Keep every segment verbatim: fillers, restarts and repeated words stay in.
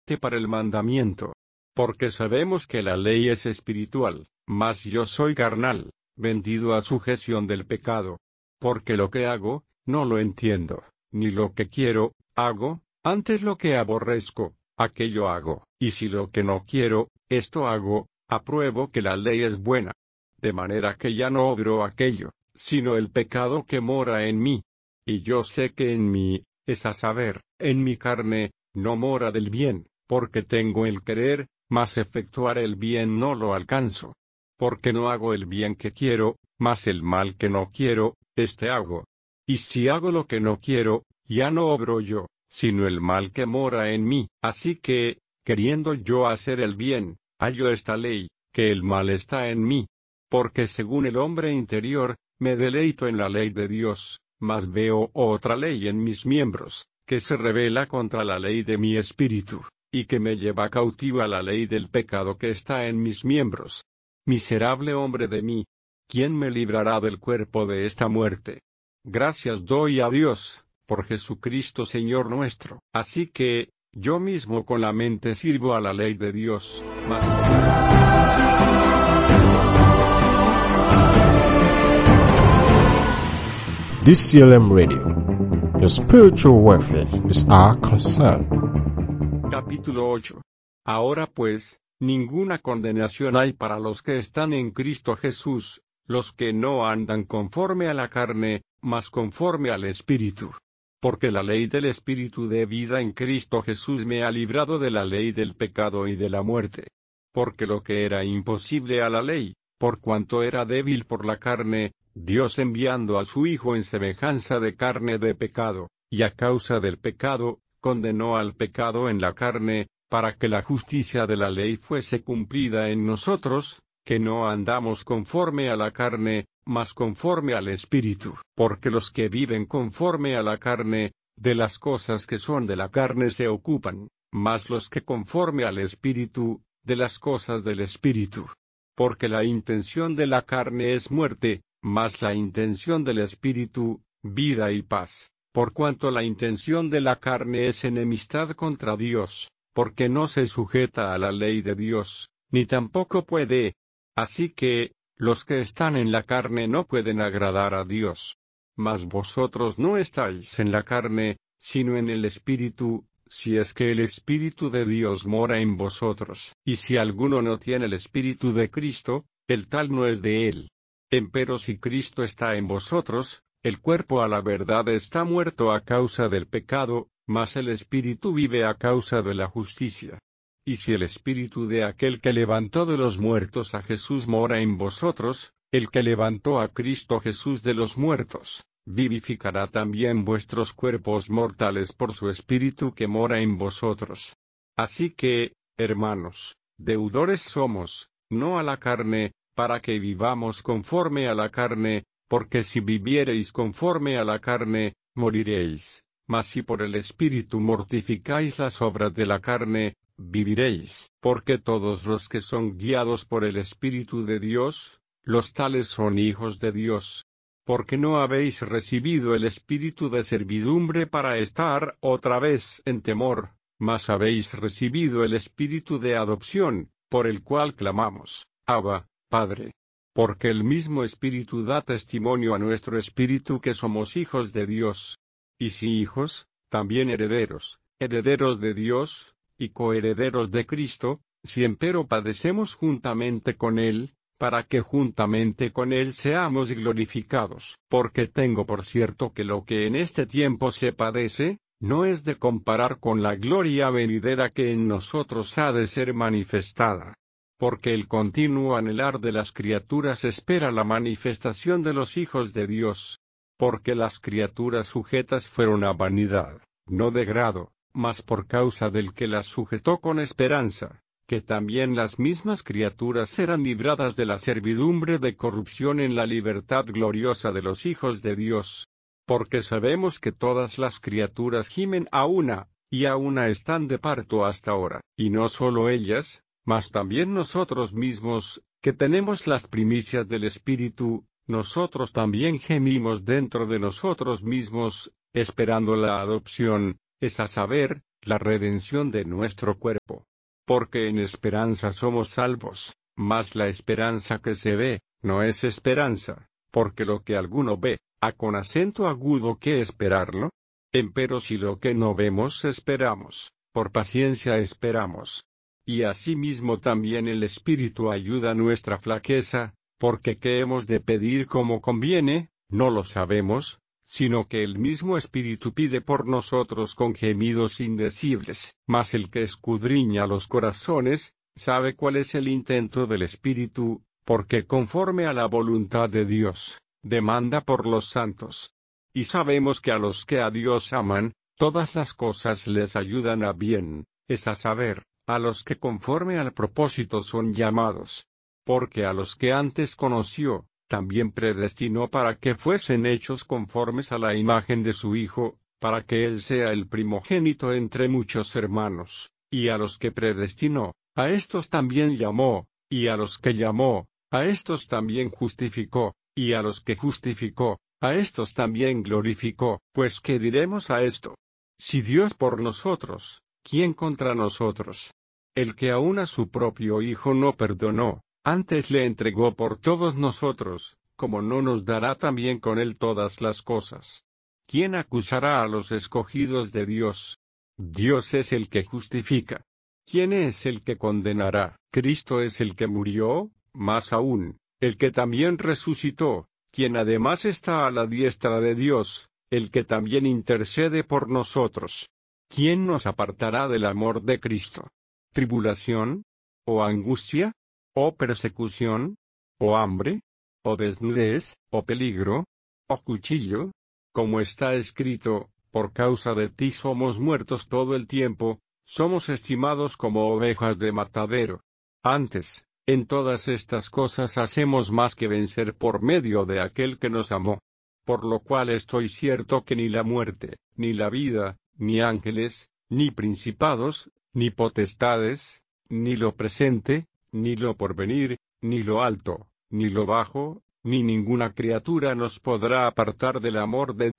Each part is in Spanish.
fuerte para el mandamiento. Porque sabemos que la ley es espiritual, mas yo soy carnal, vendido a sujeción del pecado. Porque lo que hago, no lo entiendo, ni lo que quiero, hago, antes lo que aborrezco, aquello hago, y si lo que no quiero, esto hago, apruebo que la ley es buena. De manera que ya no obro aquello, sino el pecado que mora en mí. Y yo sé que en mí, es a saber, en mi carne, no mora del bien, porque tengo el querer, mas efectuar el bien no lo alcanzo. Porque no hago el bien que quiero, mas el mal que no quiero, este hago. Y si hago lo que no quiero, ya no obro yo, sino el mal que mora en mí. Así que, queriendo yo hacer el bien, hallo esta ley, que el mal está en mí. Porque según el hombre interior, me deleito en la ley de Dios, mas veo otra ley en mis miembros, que se rebela contra la ley de mi espíritu, y que me lleva cautiva la ley del pecado que está en mis miembros. Miserable hombre de mí, ¿quién me librará del cuerpo de esta muerte? Gracias doy a Dios, por Jesucristo Señor nuestro. Así que, yo mismo con la mente sirvo a la ley de Dios, mas... D C L M Radio. Your spiritual welfare is our concern. Capítulo ocho. Ahora pues, ninguna condenación hay para los que están en Cristo Jesús, los que no andan conforme a la carne, mas conforme al Espíritu. Porque la ley del Espíritu de vida en Cristo Jesús me ha librado de la ley del pecado y de la muerte. Porque lo que era imposible a la ley, por cuanto era débil por la carne, Dios enviando a su Hijo en semejanza de carne de pecado, y a causa del pecado, condenó al pecado en la carne, para que la justicia de la ley fuese cumplida en nosotros, que no andamos conforme a la carne, mas conforme al Espíritu. Porque los que viven conforme a la carne, de las cosas que son de la carne se ocupan, mas los que conforme al Espíritu, de las cosas del Espíritu. Porque la intención de la carne es muerte, mas la intención del Espíritu, vida y paz. Por cuanto la intención de la carne es enemistad contra Dios, porque no se sujeta a la ley de Dios, ni tampoco puede. Así que, los que están en la carne no pueden agradar a Dios. Mas vosotros no estáis en la carne, sino en el Espíritu, si es que el Espíritu de Dios mora en vosotros. Y si alguno no tiene el Espíritu de Cristo, el tal no es de él. Empero si Cristo está en vosotros, el cuerpo a la verdad está muerto a causa del pecado, mas el Espíritu vive a causa de la justicia. Y si el Espíritu de aquel que levantó de los muertos a Jesús mora en vosotros, el que levantó a Cristo Jesús de los muertos, vivificará también vuestros cuerpos mortales por su Espíritu que mora en vosotros. Así que, hermanos, deudores somos, no a la carne, para que vivamos conforme a la carne, porque si viviereis conforme a la carne, moriréis. Mas si por el Espíritu mortificáis las obras de la carne, viviréis. Porque todos los que son guiados por el Espíritu de Dios, los tales son hijos de Dios. Porque no habéis recibido el espíritu de servidumbre para estar otra vez en temor, mas habéis recibido el espíritu de adopción, por el cual clamamos, Abba, Padre. Porque el mismo Espíritu da testimonio a nuestro espíritu que somos hijos de Dios. Y si hijos, también herederos, herederos de Dios, y coherederos de Cristo, si empero padecemos juntamente con Él, para que juntamente con Él seamos glorificados. Porque tengo por cierto que lo que en este tiempo se padece, no es de comparar con la gloria venidera que en nosotros ha de ser manifestada. Porque el continuo anhelar de las criaturas espera la manifestación de los hijos de Dios. Porque las criaturas sujetas fueron a vanidad, no de grado, mas por causa del que las sujetó con esperanza, que también las mismas criaturas serán libradas de la servidumbre de corrupción en la libertad gloriosa de los hijos de Dios. Porque sabemos que todas las criaturas gimen a una, y a una están de parto hasta ahora, y no solo ellas, mas también nosotros mismos, que tenemos las primicias del Espíritu, nosotros también gemimos dentro de nosotros mismos, esperando la adopción, es a saber, la redención de nuestro cuerpo. Porque en esperanza somos salvos, mas la esperanza que se ve, no es esperanza, porque lo que alguno ve, ha con acento agudo que esperarlo. Empero si lo que no vemos esperamos, por paciencia esperamos. Y asimismo también el Espíritu ayuda nuestra flaqueza, porque qué hemos de pedir como conviene, no lo sabemos, sino que el mismo Espíritu pide por nosotros con gemidos indecibles. Mas el que escudriña los corazones, sabe cuál es el intento del Espíritu, porque conforme a la voluntad de Dios, demanda por los santos. Y sabemos que a los que a Dios aman, todas las cosas les ayudan a bien, es a saber, a los que conforme al propósito son llamados. Porque a los que antes conoció, también predestinó para que fuesen hechos conformes a la imagen de su Hijo, para que Él sea el primogénito entre muchos hermanos. Y a los que predestinó, a estos también llamó, y a los que llamó, a estos también justificó, y a los que justificó, a estos también glorificó. Pues ¿qué diremos a esto? Si Dios por nosotros, ¿quién contra nosotros? El que aun a su propio Hijo no perdonó, antes le entregó por todos nosotros, como no nos dará también con él todas las cosas. ¿Quién acusará a los escogidos de Dios? Dios es el que justifica. ¿Quién es el que condenará? Cristo es el que murió, más aún, el que también resucitó, quien además está a la diestra de Dios, el que también intercede por nosotros. ¿Quién nos apartará del amor de Cristo? ¿Tribulación? ¿O angustia? ¿O persecución? ¿O hambre? ¿O desnudez? ¿O peligro? ¿O cuchillo? Como está escrito, por causa de ti somos muertos todo el tiempo, somos estimados como ovejas de matadero. Antes, en todas estas cosas hacemos más que vencer por medio de aquel que nos amó. Por lo cual estoy cierto que ni la muerte, ni la vida, ni ángeles, ni principados, ni potestades, ni lo presente, ni lo porvenir, ni lo alto, ni lo bajo, ni ninguna criatura nos podrá apartar del amor de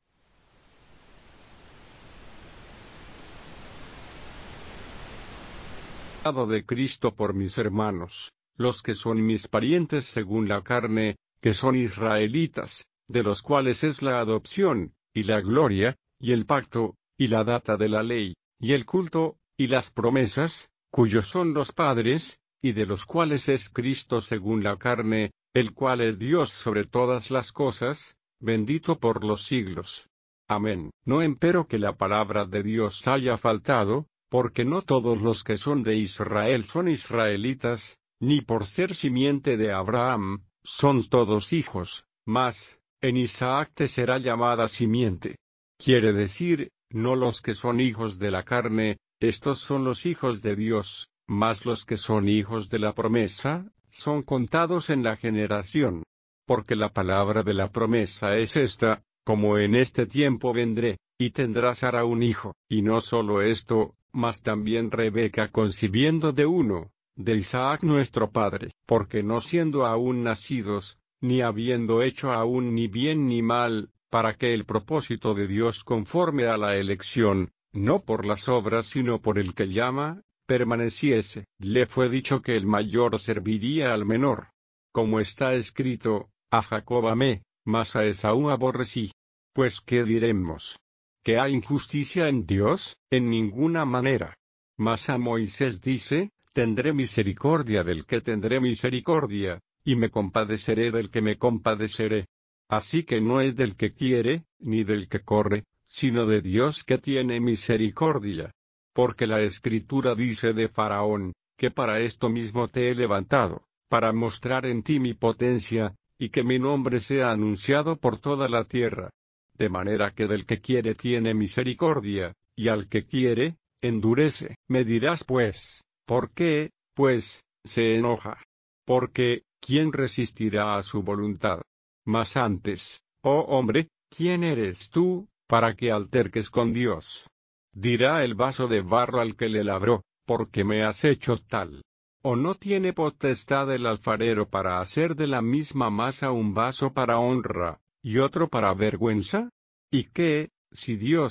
de Cristo por mis hermanos, los que son mis parientes según la carne, que son israelitas, de los cuales es la adopción, y la gloria, y el pacto, y la data de la ley, y el culto, y las promesas, cuyos son los padres, y de los cuales es Cristo según la carne, el cual es Dios sobre todas las cosas, bendito por los siglos. Amén. No empero que la palabra de Dios haya faltado, porque no todos los que son de Israel son israelitas, ni por ser simiente de Abraham, son todos hijos, mas, en Isaac te será llamada simiente. Quiere decir, no los que son hijos de la carne, estos son los hijos de Dios, mas los que son hijos de la promesa, son contados en la generación. Porque la palabra de la promesa es esta, como en este tiempo vendré, y tendrás Sara un hijo, y no solo esto, mas también Rebeca concibiendo de uno, de Isaac nuestro padre, porque no siendo aún nacidos, ni habiendo hecho aún ni bien ni mal, para que el propósito de Dios conforme a la elección, no por las obras sino por el que llama, permaneciese, le fue dicho que el mayor serviría al menor. Como está escrito, a Jacob amé, mas a Esaú aborrecí. Pues ¿qué diremos? ¿Que hay injusticia en Dios? En ninguna manera. Mas a Moisés dice, tendré misericordia del que tendré misericordia, y me compadeceré del que me compadeceré. Así que no es del que quiere, ni del que corre, sino de Dios que tiene misericordia. Porque la Escritura dice de Faraón, que para esto mismo te he levantado, para mostrar en ti mi potencia, y que mi nombre sea anunciado por toda la tierra. De manera que del que quiere tiene misericordia, y al que quiere, endurece. Me dirás pues, ¿por qué, pues, se enoja? Porque, ¿quién resistirá a su voluntad? Mas antes, oh hombre, ¿quién eres tú, para que alterques con Dios? Dirá el vaso de barro al que le labró, ¿por qué me has hecho tal? ¿O no tiene potestad el alfarero para hacer de la misma masa un vaso para honra, y otro para vergüenza? ¿Y qué, si Dios,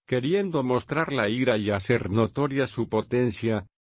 queriendo mostrar la ira y hacer notoria su potencia,